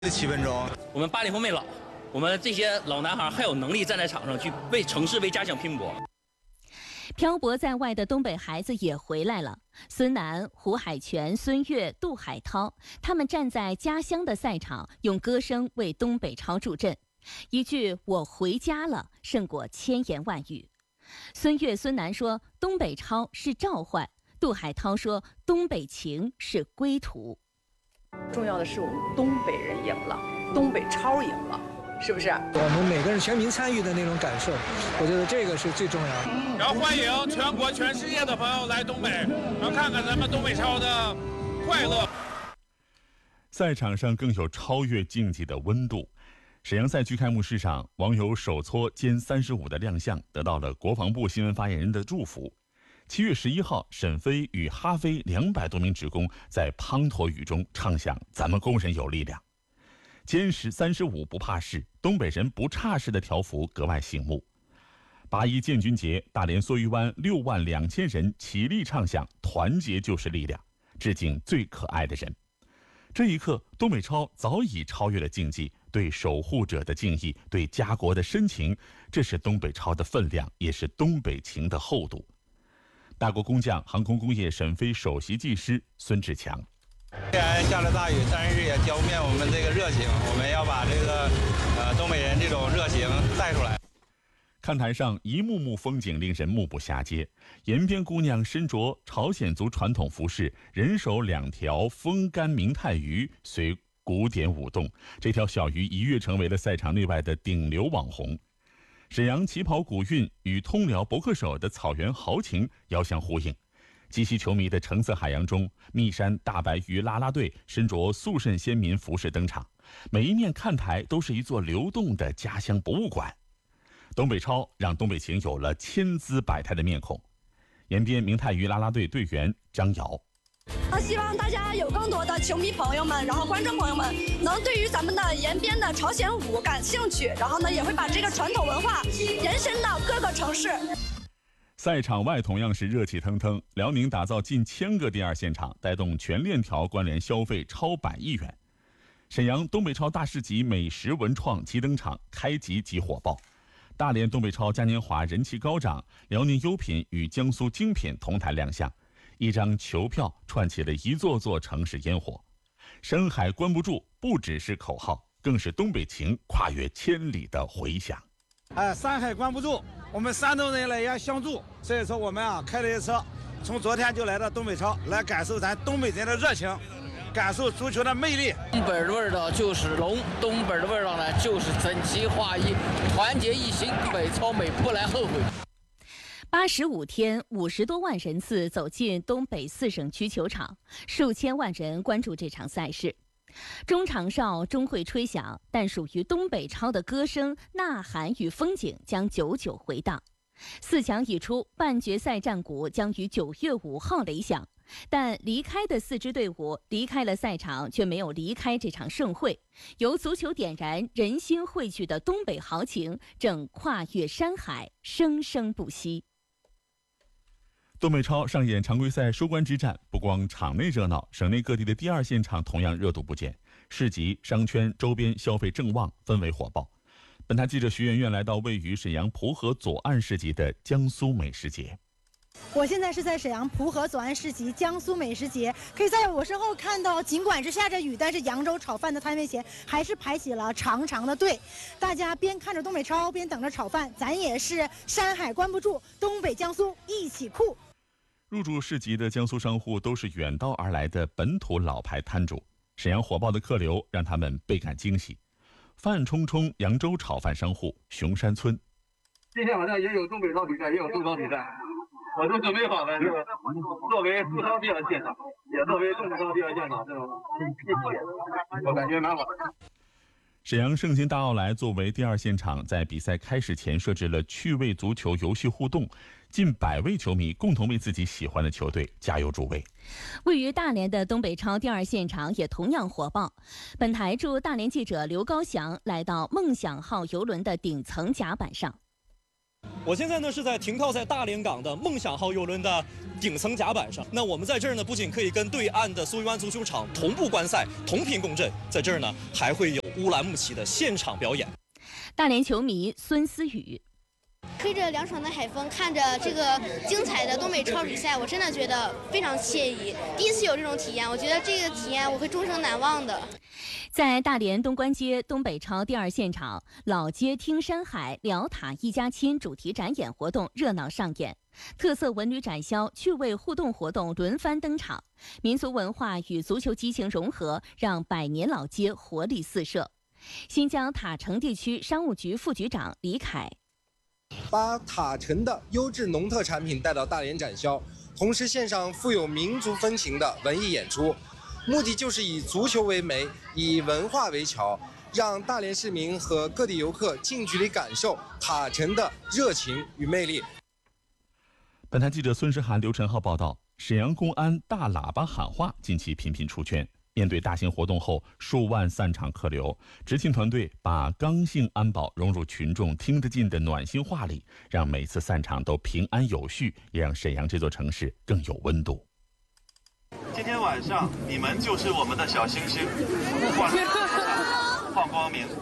7分钟。 我们80后没老，我们这些老男孩还有能力站在场上去为城市、为家乡拼搏。 漂泊在外的东北孩子也回来了，孙楠、胡海泉、孙悦、杜海涛，他们站在家乡的赛场，用歌声为东北超助阵。一句“我回家了”胜过千言万语。孙悦、孙楠说东北超是召唤，杜海涛说东北情是归途。 重要的是我们东北人赢了，东北超赢了，是不是？ 我们每个人全民参与的那种感受，我觉得这个是最重要的。 然后欢迎全国全世界的朋友来东北，然后看看咱们东北超的快乐。 赛场上更有超越竞技的温度。沈阳赛区开幕式上，网友手搓歼35的亮相得到了国防部新闻发言人的祝福。7月11号，沈飞与哈飞200多名职工在滂沱雨中唱响“咱们工人有力量”。歼35不怕事，东北人不差事的条幅格外醒目。8.1建军节，大连梭鱼湾6万2千人齐力唱响“团结就是力量”，致敬最可爱的人。这一刻，东北超早已超越了竞技，对守护者的敬意，对家国的深情，这是东北超的分量，也是东北情的厚度。大国工匠、航空工业沈飞首席技师孙志强： 虽然下了大雨，但是也浇不灭我们这个热情，我们要把这个东北人这种热情带出来。 看台上一幕幕风景令人目不暇接，延边姑娘身着朝鲜族传统服饰，人手2条风干明太鱼，随古典舞动，这条小鱼一跃成为了赛场内外的顶流网红。沈阳旗袍古韵与通辽博克手的草原豪情遥相呼应。鸡西球迷的橙色海洋中，密山大白鱼啦啦队身着肃慎先民服饰登场，每一面看台都是一座流动的家乡博物馆。东北超让东北情有了千姿百态的面孔。延边明太鱼啦啦队队员张瑶： 希望大家有更多的球迷朋友们，然后观众朋友们能对于咱们的延边的朝鲜舞感兴趣，然后呢也会把这个传统文化延伸到各个城市。 赛场外同样是热气腾腾，辽宁打造近1000个第二现场，带动全链条关联消费超100亿元。沈阳东北超大市集美食文创即登场，开集即火爆。大连东北超嘉年华人气高涨，辽宁优品与江苏精品同台亮相，一张球票串起了一座座城市烟火。山海关不住不只是口号，更是东北情跨越千里的回响。 山海关不住，我们山东人也要相助，所以说我们开了一车，从昨天就来到东北超，来感受咱东北人的热情，感受足球的魅力。 东北的味道就是龙，东北的味道呢就是整齐划一，团结一心，北超美不来后悔。 85天，50多万人次走进东北4省区球场，数千万人关注这场赛事。中长哨终会吹响，但属于东北超的歌声、呐喊与风景将久久回荡。4强已出，半决赛战鼓将于9月5号擂响。但离开的4支队伍离开了赛场，却没有离开这场盛会。由足球点燃人心汇聚的东北豪情，正跨越山海，生生不息。 东北超上演常规赛收官之战，不光场内热闹，省内各地的第二现场同样热度不减，市集、商圈周边消费正旺，氛围火爆。本台记者徐媛媛来到位于沈阳蒲河左岸市集的江苏美食节。 我现在是在沈阳蒲河左岸市集江苏美食节，可以在我身后看到，尽管是下着雨，但是扬州炒饭的摊位前还是排起了长长的队。大家边看着东北超，边等着炒饭，咱也是山海关不住，东北江苏一起酷。 入驻市集的江苏商户都是远道而来的本土老牌摊主，沈阳火爆的客流让他们倍感惊喜。范冲冲扬州炒饭商户熊山村： 今天晚上也有东北超比赛，也有中超比赛，我都准备好了，是吧？作为苏超第二现场，也作为中超第二现场，这种我感觉蛮好的。 沈阳盛京大奥莱作为第二现场，在比赛开始前设置了趣味足球游戏互动，近100位球迷共同为自己喜欢的球队加油助威。 位于大连的东北超第二现场也同样火爆。本台驻大连记者刘高翔来到梦想号邮轮的顶层甲板上。 我现在呢是在停靠在大连港的梦想号邮轮的顶层甲板上。那我们在这儿呢，不仅可以跟对岸的苏维湾足球场同步观赛、同频共振，在这儿呢还会有乌兰牧骑的现场表演。 大连球迷孙思雨。 吹着凉爽的海风，看着这个精彩的东北超比赛，我真的觉得非常惬意。第一次有这种体验，我觉得这个体验我会终生难忘的。 在大连东关街东北超第2现场，老街听山海辽塔一家亲主题展演活动热闹上演，特色文旅展销、趣味互动活动轮番登场，民俗文化与足球激情融合，让百年老街活力四射。新疆塔城地区商务局副局长李凯。 把塔城的优质农特产品带到大连展销，同时献上富有民族风情的文艺演出，目的就是以足球为媒，以文化为桥，让大连市民和各地游客近距离感受塔城的热情与魅力。 本台记者孙诗涵、刘晨浩报道：沈阳公安大喇叭喊话近期频频出圈。面对大型活动后数万散场客流，执勤团队把刚性安保融入群众听得进的暖心话里，让每次散场都平安有序，也让沈阳这座城市更有温度。 今天晚上你们就是我们的小星星，放光明。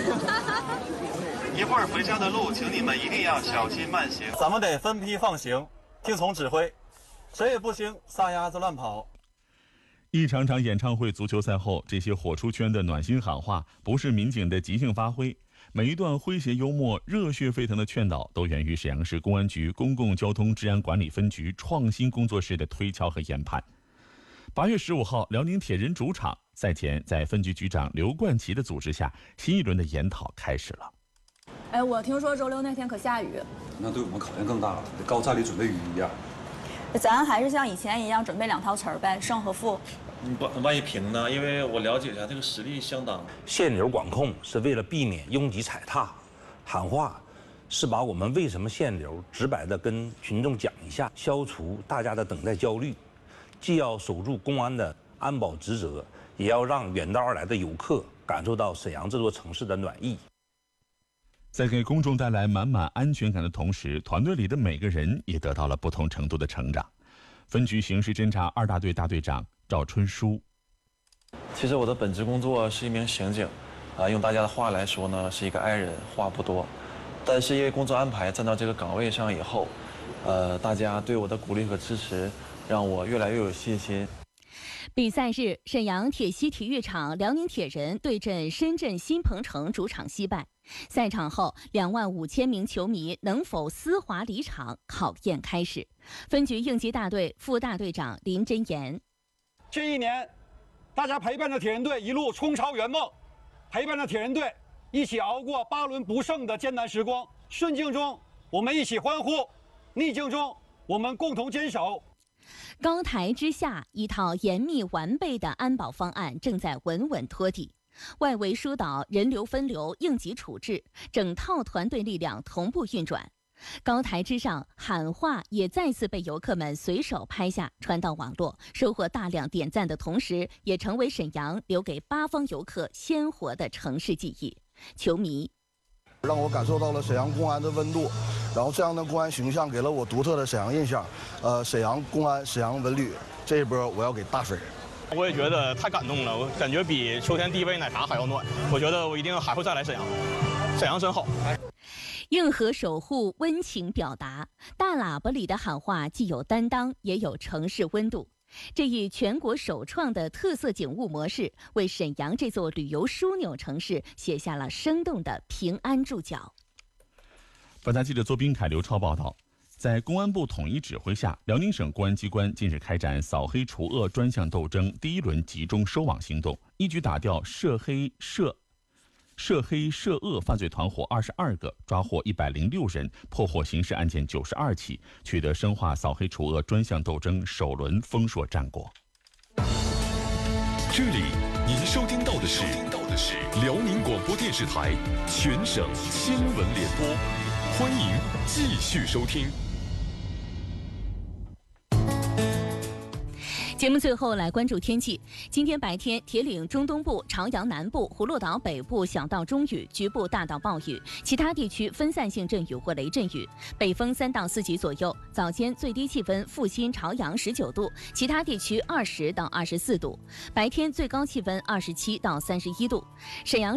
一会儿回家的路，请你们一定要小心慢行。咱们得分批放行，听从指挥，谁也不行撒丫子乱跑。 一场场演唱会、足球赛后，这些火出圈的暖心喊话，不是民警的即兴发挥，每一段诙谐幽默、热血沸腾的劝导，都源于沈阳市公安局公共交通治安管理分局创新工作室的推敲和研判。8月15号，辽宁铁人主场，赛前在分局局长刘冠奇的组织下，新一轮的研讨开始了。 哎，我听说周六那天可下雨， 那对我们考验更大了，得高战力准备雨衣呀。 咱还是像以前一样准备2套词儿呗，胜和负。 万一平呢？因为我了解一下，这个实力相当。 限流管控是为了避免拥挤踩踏，喊话是把我们为什么限流直白的跟群众讲一下，消除大家的等待焦虑，既要守住公安的安保职责，也要让远道而来的游客感受到沈阳这座城市的暖意。 在给公众带来满满安全感的同时，团队里的每个人也得到了不同程度的成长。分局刑事侦查2大队大队长赵春书。 其实我的本职工作是一名刑警，用大家的话来说呢，是一个爱人，话不多。但是因为工作安排站到这个岗位上以后，大家对我的鼓励和支持，让我越来越有信心。 比赛日，沈阳铁西体育场辽宁铁人对阵深圳新鹏城主场惜败。赛场后，25000名球迷能否丝滑离场，考验开始。分局应急大队副大队长林真言： 这1年，大家陪伴着铁人队一路冲超圆梦，陪伴着铁人队一起熬过8轮不胜的艰难时光。顺境中，我们一起欢呼；逆境中，我们共同坚守。 高台之下，一套严密完备的安保方案正在稳稳托底。外围疏导、人流分流、应急处置，整套团队力量同步运转。高台之上，喊话也再次被游客们随手拍下，传到网络，收获大量点赞的同时，也成为沈阳留给8方游客鲜活的城市记忆。球迷让我感受到了沈阳公安的温度，然后这样的公安形象给了我独特的沈阳印象。沈阳公安、沈阳文旅这一波我要给大分。 我也觉得太感动了，我感觉比秋天第一杯奶茶还要暖。我觉得我一定还会再来沈阳，沈阳真好。 硬核守护，温情表达，大喇叭里的喊话既有担当，也有城市温度。这一全国首创的特色警务模式，为沈阳这座旅游枢纽城市写下了生动的平安注脚。 本台记者邹斌凯、刘超报道。在公安部统一指挥下，辽宁省公安机关近日开展扫黑除恶专项斗争第1轮集中收网行动，一举打掉涉黑涉恶犯罪团伙22个，抓获106人，破获刑事案件92起，取得深化扫黑除恶专项斗争首轮丰硕战果。 这里您收听到的是辽宁广播电视台全省新闻联播，欢迎继续收听。 节目最后来关注天气。今天白天，铁岭中东部、朝阳南部、葫芦岛北部小到中雨，局部大到暴雨，其他地区分散性阵雨或雷阵雨。北风3到4级左右。早间最低气温阜新、朝阳19度，其他地区20到24度。白天最高气温27到31度。沈阳